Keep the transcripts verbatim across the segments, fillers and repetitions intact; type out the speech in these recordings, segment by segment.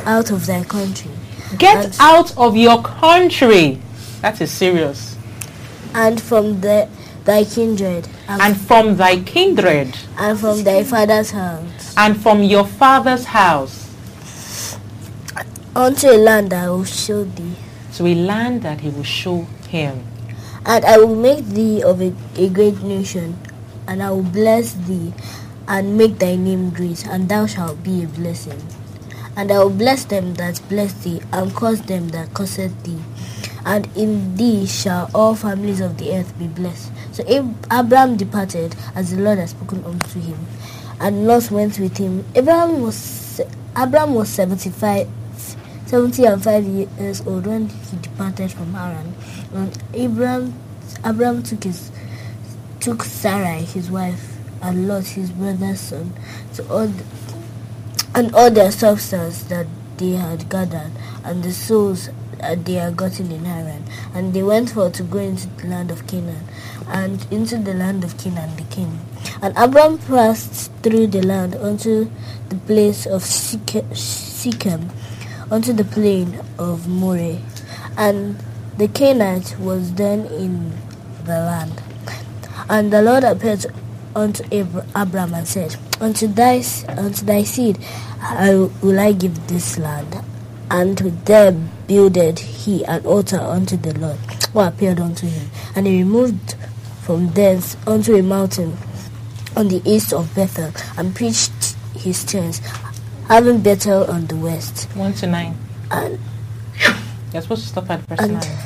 out of thy country. Get and, out of your country. That is serious. And from the, thy kindred. And, and from thy kindred. And from thy father's house. And from your father's house. Unto a land that I will show thee. To a land that he will show him. And I will make thee of a, a great nation, and I will bless thee, and make thy name great, and thou shalt be a blessing. And I will bless them that bless thee, and curse them that curseth thee. And in thee shall all families of the earth be blessed. So Ab- Abraham departed, as the Lord had spoken unto him, and Lot went with him. Abraham was Abraham was seventy-five, seventy and five years old when he departed from Haran. And Abraham Abraham took his took Sarai his wife, and Lot his brother's son, to all the, and all their substance that they had gathered, and the souls that they had gotten in Haran. And they went forth to go into the land of Canaan, and into the land of Canaan they came. And Abraham passed through the land unto the place of Shechem, unto the plain of Moreh. And the Canaanite was then in the land. And the Lord appeared unto Abra- Abraham and said, Unto thy, unto thy seed I will I give this land. And there builded he an altar unto the Lord, who appeared unto him. And he removed from thence unto a mountain on the east of Bethel, and pitched his tents, having Bethel on the west. One to nine. And you're supposed to stop at verse and, nine.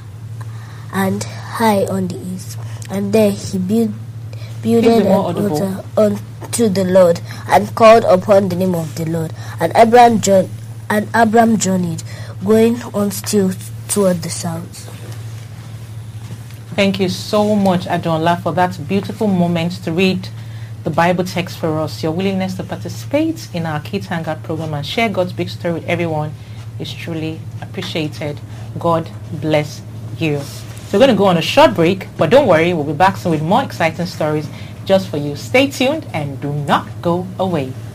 And high on the east. And there he built builded an altar unto the Lord, and called upon the name of the Lord. And Abraham journeyed, and Abraham journeyed, going on still toward the south. Thank you so much, Adonla, for that beautiful moment to read the Bible text for us. Your willingness to participate in our Kids Hangout program and share God's big story with everyone is truly appreciated. God bless you. So we're going to go on a short break, but don't worry, we'll be back soon with more exciting stories just for you. Stay tuned and do not go away.